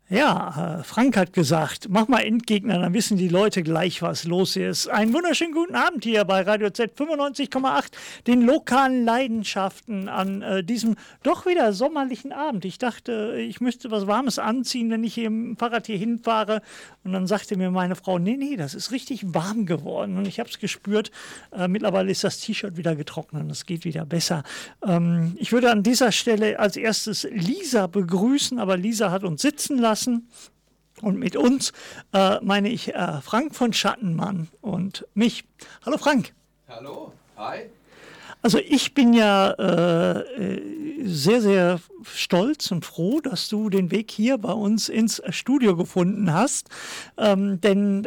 Ja, Frank hat gesagt, mach mal Endgegner, dann wissen die Leute gleich, was los ist. Einen wunderschönen guten Abend hier bei Radio Z 95,8, den lokalen Leidenschaften an diesem doch wieder sommerlichen Abend. Ich dachte, ich müsste was Warmes anziehen, wenn ich hier im Fahrrad hier hinfahre. Und dann sagte mir meine Frau, nee, das ist richtig warm geworden. Und ich habe es gespürt, mittlerweile ist das T-Shirt wieder getrocknet und es geht wieder besser. Ich würde an dieser Stelle als erstes Lisa begrüßen, aber Lisa hat uns sitzen lassen. Und mit uns meine ich Frank von Schattenmann und mich. Hallo Frank. Hallo, hi. Also ich bin ja sehr, sehr stolz und froh, dass du den Weg hier bei uns ins Studio gefunden hast. Denn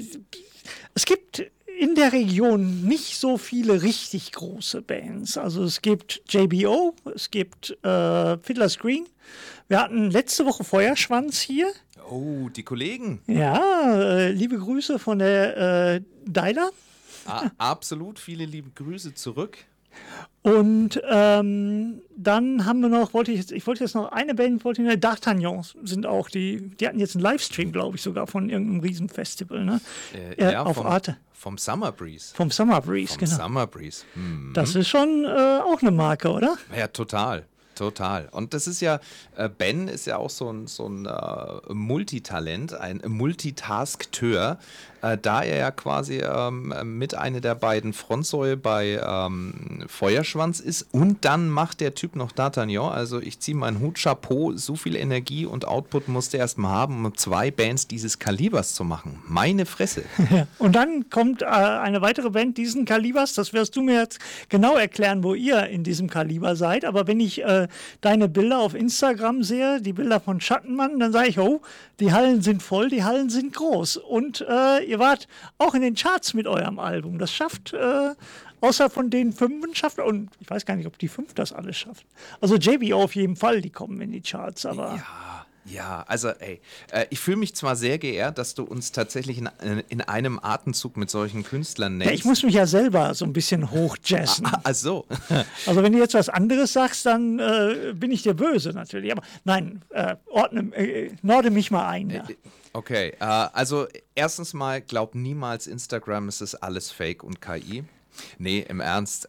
es gibt in der Region nicht so viele richtig große Bands. Also es gibt JBO, es gibt Fiddler's Green. Wir hatten letzte Woche Feuerschwanz hier. Oh, die Kollegen. Ja, liebe Grüße von der Deiler. Absolut, viele liebe Grüße zurück. Und dann haben wir noch, ich wollte jetzt noch eine Band, D'Artagnan sind auch, die hatten jetzt einen Livestream, glaube ich, sogar von irgendeinem Riesenfestival, ne? Auf Arte. Vom Summer Breeze. Vom Summer Breeze, genau. Summer Breeze. Mhm. Das ist schon auch eine Marke, oder? Ja, total. Und das ist ja, Ben ist ja auch so ein Multitalent, ein Multitasketeur, da er ja quasi mit einer der beiden Frontsäue bei Feuerschwanz ist und dann macht der Typ noch D'Artagnan, also ich ziehe meinen Hut, Chapeau, so viel Energie und Output musste er erstmal haben, um 2 Bands dieses Kalibers zu machen. Meine Fresse. Und dann kommt eine weitere Band diesen Kalibers, das wirst du mir jetzt genau erklären, wo ihr in diesem Kaliber seid, aber wenn ich deine Bilder auf Instagram sehe, die Bilder von Schattenmann, dann sage ich, oh, die Hallen sind voll, die Hallen sind groß. Und ihr wart auch in den Charts mit eurem Album. Das schafft, außer von den 5 schafft, und ich weiß gar nicht, ob die 5 das alles schaffen. Also JBO auf jeden Fall, die kommen in die Charts, aber... Ja, also ich fühle mich zwar sehr geehrt, dass du uns tatsächlich in einem Atemzug mit solchen Künstlern nennst. Ja, ich muss mich ja selber so ein bisschen hochjazzen. Ach so. Also wenn du jetzt was anderes sagst, dann bin ich dir böse natürlich. Aber nein, norde mich mal ein. Ja. Okay, also erstens mal, glaub niemals Instagram, es ist alles Fake und KI. Nee, im Ernst,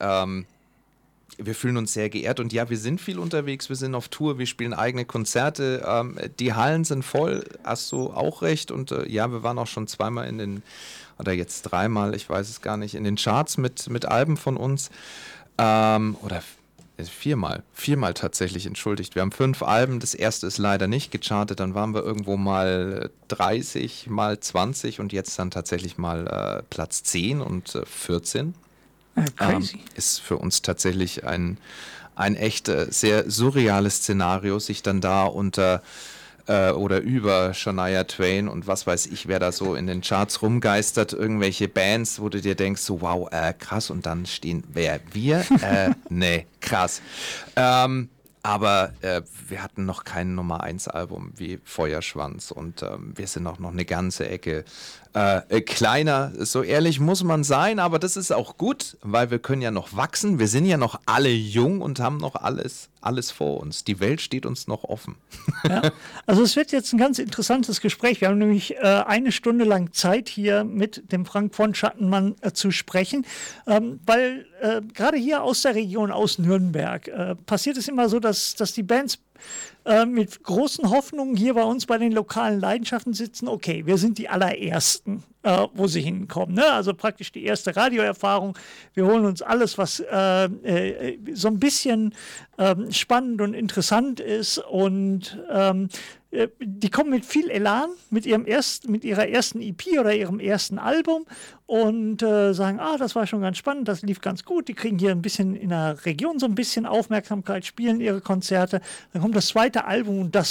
wir fühlen uns sehr geehrt und ja, wir sind viel unterwegs, wir sind auf Tour, wir spielen eigene Konzerte, die Hallen sind voll, hast du auch recht und ja, wir waren auch schon 2-mal oder jetzt 3-mal, ich weiß es gar nicht, in den Charts mit Alben von uns oder 4-mal tatsächlich, entschuldigt. Wir haben 5 Alben, das erste ist leider nicht gechartet, dann waren wir irgendwo mal 30, mal 20 und jetzt dann tatsächlich mal Platz 10 und 14. Crazy. Ist für uns tatsächlich ein echt sehr surreales Szenario, sich dann da unter oder über Shania Twain und was weiß ich, wer da so in den Charts rumgeistert, irgendwelche Bands, wo du dir denkst, so wow, krass, und dann stehen, wir? Nee, krass. Aber wir hatten noch kein Nummer-1-Album wie Feuerschwanz und wir sind auch noch eine ganze Ecke kleiner. So ehrlich muss man sein, aber das ist auch gut, weil wir können ja noch wachsen. Wir sind ja noch alle jung und haben noch alles vor uns. Die Welt steht uns noch offen. Ja, also es wird jetzt ein ganz interessantes Gespräch. Wir haben nämlich 1 Stunde lang Zeit, hier mit dem Frank von Schattenmann zu sprechen, weil gerade hier aus der Region, aus Nürnberg, passiert es immer so, dass die Bands mit großen Hoffnungen hier bei uns bei den lokalen Leidenschaften sitzen. Okay, wir sind die allerersten, wo sie hinkommen. Ne? Also praktisch die erste Radioerfahrung. Wir holen uns alles, was so ein bisschen spannend und interessant ist. Und die kommen mit viel Elan, mit ihrer ersten EP oder ihrem ersten Album und sagen, das war schon ganz spannend, das lief ganz gut. Die kriegen hier ein bisschen in der Region so ein bisschen Aufmerksamkeit, spielen ihre Konzerte. Dann kommt das zweite Album und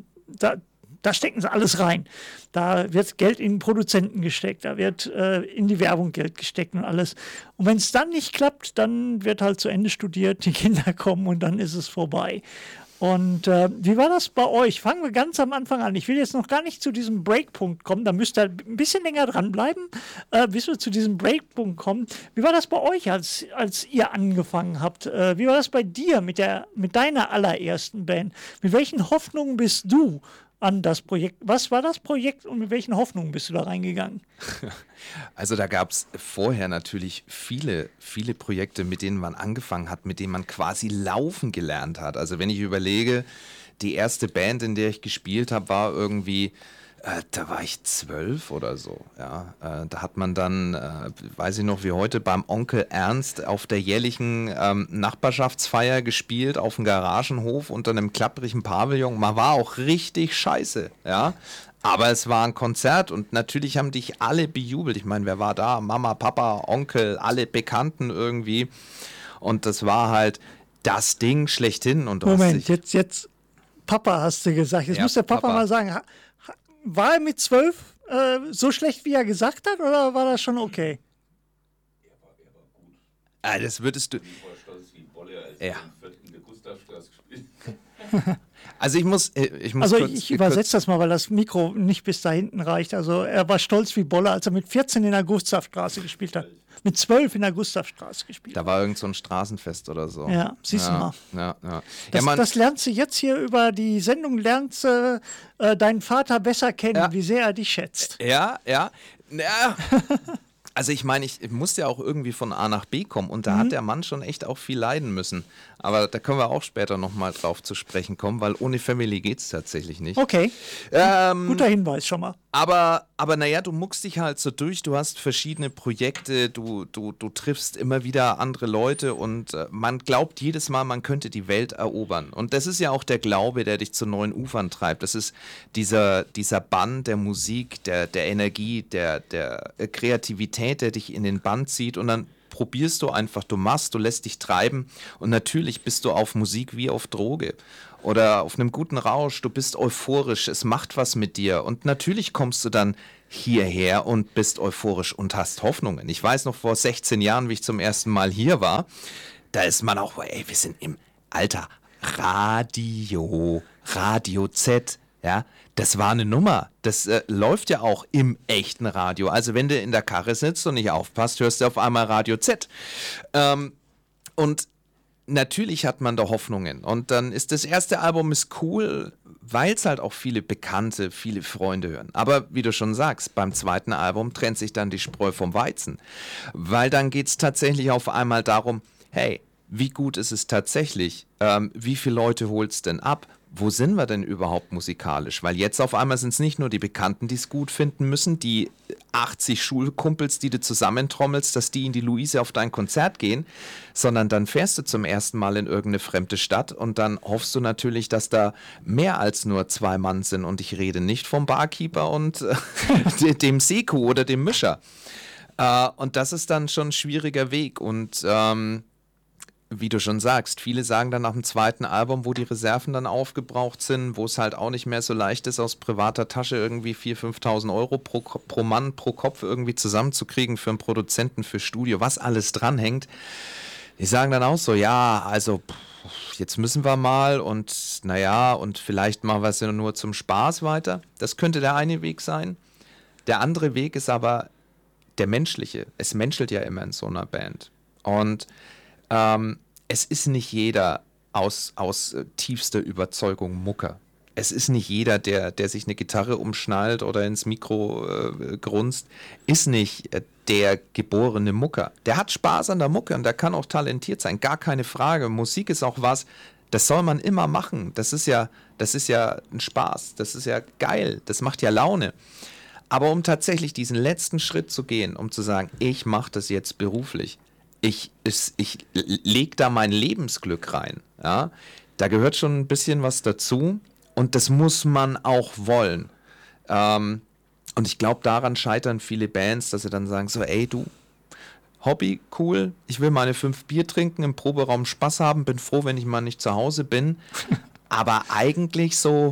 da stecken sie alles rein. Da wird Geld in Produzenten gesteckt, da wird in die Werbung Geld gesteckt und alles. Und wenn es dann nicht klappt, dann wird halt zu Ende studiert, die Kinder kommen und dann ist es vorbei. Und wie war das bei euch? Fangen wir ganz am Anfang an. Ich will jetzt noch gar nicht zu diesem Breakpunkt kommen, da müsst ihr ein bisschen länger dranbleiben, bis wir zu diesem Breakpunkt kommen. Wie war das bei euch, als ihr angefangen habt? Wie war das bei dir mit deiner allerersten Band? Mit welchen Hoffnungen bist du an das Projekt. Was war das Projekt und mit welchen Hoffnungen bist du da reingegangen? Also da gab es vorher natürlich viele, viele Projekte, mit denen man angefangen hat, mit denen man quasi laufen gelernt hat. Also wenn ich überlege, die erste Band, in der ich gespielt habe, war irgendwie, da war ich 12 oder so. Ja, da hat man dann, weiß ich noch wie heute, beim Onkel Ernst auf der jährlichen Nachbarschaftsfeier gespielt, auf dem Garagenhof unter einem klapprigen Pavillon. Man war auch richtig scheiße, ja. Aber es war ein Konzert und natürlich haben dich alle bejubelt. Ich meine, wer war da? Mama, Papa, Onkel, alle Bekannten irgendwie. Und das war halt das Ding schlechthin. Und Moment, jetzt Papa hast du gesagt. Jetzt muss der Papa mal sagen, war er mit 12 so schlecht, wie er gesagt hat, oder war das schon okay? Er war gut. Das würdest du... Ich war stolz wie Bolle, als Ja. in der Gustavstraße gespielt. Also ich muss ich übersetze das mal, weil das Mikro nicht bis da hinten reicht. Also er war stolz wie Bolle, als er mit 14 in der Gustavstraße gespielt hat. Mit 12 in der Gustavstraße gespielt. Da war irgend so ein Straßenfest oder so. Ja, siehst du mal. Ja. Das lernst du jetzt hier über die Sendung, lernst deinen Vater besser kennen, wie sehr er dich schätzt. Ja. Also ich meine, ich musste ja auch irgendwie von A nach B kommen und da hat der Mann schon echt auch viel leiden müssen. Aber da können wir auch später nochmal drauf zu sprechen kommen, weil ohne Family geht es tatsächlich nicht. Okay, guter Hinweis schon mal. Aber naja, du muckst dich halt so durch, du hast verschiedene Projekte, du triffst immer wieder andere Leute und man glaubt jedes Mal, man könnte die Welt erobern. Und das ist ja auch der Glaube, der dich zu neuen Ufern treibt. Das ist dieser Bann der Musik, der Energie, der Kreativität, der dich in den Bann zieht und dann probierst du einfach, du lässt dich treiben und natürlich bist du auf Musik wie auf Droge oder auf einem guten Rausch, du bist euphorisch, es macht was mit dir und natürlich kommst du dann hierher und bist euphorisch und hast Hoffnungen. Ich weiß noch vor 16 Jahren, wie ich zum ersten Mal hier war, da ist man auch, wir sind im Alter, Radio Z, ja, das war eine Nummer. Das läuft ja auch im echten Radio. Also wenn du in der Karre sitzt und nicht aufpasst, hörst du auf einmal Radio Z. Und natürlich hat man da Hoffnungen. Und dann ist das erste Album ist cool, weil es halt auch viele Bekannte, viele Freunde hören. Aber wie du schon sagst, beim zweiten Album trennt sich dann die Spreu vom Weizen. Weil dann geht es tatsächlich auf einmal darum, hey, wie gut ist es tatsächlich? Wie viele Leute holt es denn ab? Wo sind wir denn überhaupt musikalisch? Weil jetzt auf einmal sind es nicht nur die Bekannten, die es gut finden müssen, die 80 Schulkumpels, die du zusammentrommelst, dass die in die Luise auf dein Konzert gehen, sondern dann fährst du zum ersten Mal in irgendeine fremde Stadt und dann hoffst du natürlich, dass da mehr als nur 2 Mann sind und ich rede nicht vom Barkeeper und dem Seku oder dem Mischer. Und das ist dann schon ein schwieriger Weg und wie du schon sagst, viele sagen dann nach dem zweiten Album, wo die Reserven dann aufgebraucht sind, wo es halt auch nicht mehr so leicht ist, aus privater Tasche irgendwie 4.000, 5.000 Euro pro Mann, pro Kopf irgendwie zusammenzukriegen für einen Produzenten, für Studio, was alles dranhängt. Die sagen dann auch so, ja, also jetzt müssen wir mal und naja, und vielleicht machen wir es ja nur zum Spaß weiter. Das könnte der eine Weg sein. Der andere Weg ist aber der menschliche. Es menschelt ja immer in so einer Band. Und es ist nicht jeder aus tiefster Überzeugung Mucker. Es ist nicht jeder, der sich eine Gitarre umschnallt oder ins Mikro grunzt, ist nicht der geborene Mucker. Der hat Spaß an der Mucke und der kann auch talentiert sein, gar keine Frage. Musik ist auch was, das soll man immer machen. Das ist ja ein Spaß, das ist ja geil, das macht ja Laune. Aber um tatsächlich diesen letzten Schritt zu gehen, um zu sagen, ich mache das jetzt beruflich, ich lege da mein Lebensglück rein. Ja? Da gehört schon ein bisschen was dazu und das muss man auch wollen. Und ich glaube, daran scheitern viele Bands, dass sie dann sagen so, ey du, Hobby, cool, ich will meine 5 Bier trinken, im Proberaum Spaß haben, bin froh, wenn ich mal nicht zu Hause bin. Aber eigentlich so,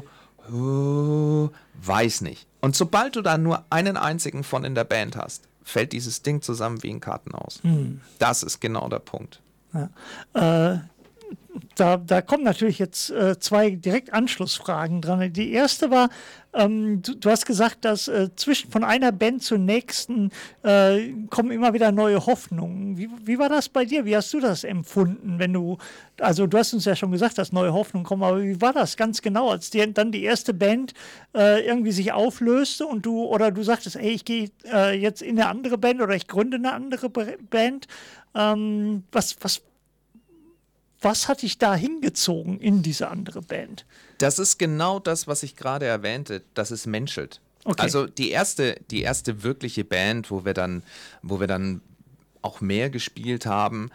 weiß nicht. Und sobald du da nur einen einzigen von in der Band hast, fällt dieses Ding zusammen wie ein Kartenhaus. Das ist genau der Punkt. Ja. Da kommen natürlich jetzt zwei direkt Anschlussfragen dran. Die erste war, du hast gesagt, dass von einer Band zur nächsten kommen immer wieder neue Hoffnungen. Wie war das bei dir? Wie hast du das empfunden, also du hast uns ja schon gesagt, dass neue Hoffnungen kommen, aber wie war das ganz genau, als dann die erste Band irgendwie sich auflöste und du sagtest, ey, ich gehe jetzt in eine andere Band oder ich gründe eine andere Band. Was hat dich da hingezogen in diese andere Band? Das ist genau das, was ich gerade erwähnte, dass es menschelt. Okay. Also die erste wirkliche Band, wo wir dann auch mehr gespielt haben,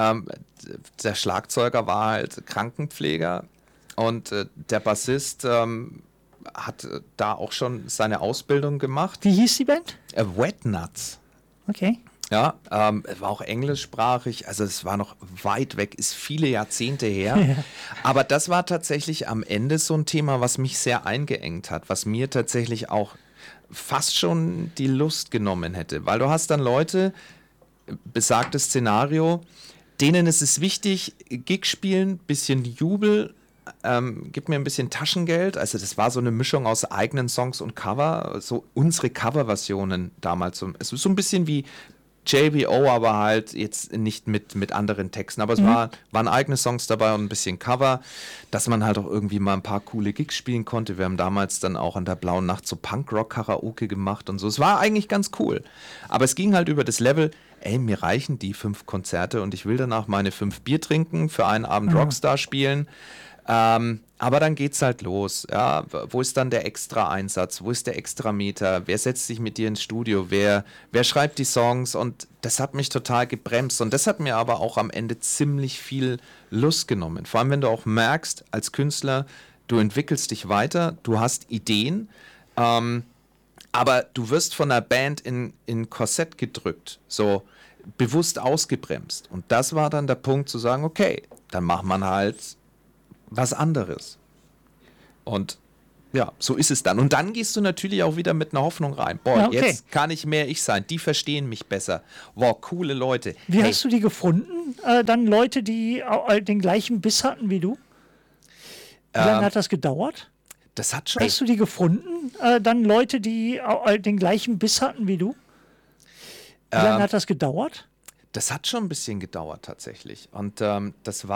der Schlagzeuger war halt Krankenpfleger und der Bassist hat da auch schon seine Ausbildung gemacht. Wie hieß die Band? Wet Nuts. Okay. Ja, war auch englischsprachig, also es war noch weit weg, ist viele Jahrzehnte her. Ja. Aber das war tatsächlich am Ende so ein Thema, was mich sehr eingeengt hat, was mir tatsächlich auch fast schon die Lust genommen hätte. Weil du hast dann Leute, besagtes Szenario, denen ist es wichtig, Gig spielen, bisschen Jubel, gib mir ein bisschen Taschengeld. Also das war so eine Mischung aus eigenen Songs und Cover, so unsere Coverversionen damals. Es ist so ein bisschen wie JBO, aber halt jetzt nicht mit anderen Texten. Aber es waren eigene Songs dabei und ein bisschen Cover, dass man halt auch irgendwie mal ein paar coole Gigs spielen konnte. Wir haben damals dann auch an der Blauen Nacht so Punkrock-Karaoke gemacht und so. Es war eigentlich ganz cool. Aber es ging halt über das Level, ey, mir reichen die 5 Konzerte und ich will danach meine 5 Bier trinken, für einen Abend Rockstar spielen. Aber dann geht's halt los. Ja, wo ist dann der Extra-Einsatz? Wo ist der Extrameter? Wer setzt sich mit dir ins Studio? Wer schreibt die Songs? Und das hat mich total gebremst. Und das hat mir aber auch am Ende ziemlich viel Lust genommen. Vor allem, wenn du auch merkst, als Künstler, du entwickelst dich weiter, du hast Ideen, aber du wirst von einer Band in Korsett gedrückt, so bewusst ausgebremst. Und das war dann der Punkt zu sagen, okay, dann macht man halt was anderes. Und ja, so ist es dann. Und dann gehst du natürlich auch wieder mit einer Hoffnung rein. Boah, Ja, okay. Jetzt kann ich mehr ich sein. Die verstehen mich besser. Boah, coole Leute. Wie Hey, hast du die gefunden? Dann Leute, die den gleichen Biss hatten wie du? Wie lange hat das gedauert? das hat schon... Hast du die gefunden? Dann Leute, die den gleichen Biss hatten wie du? Wie lange hat das gedauert? Das hat schon ein bisschen gedauert tatsächlich. Und das war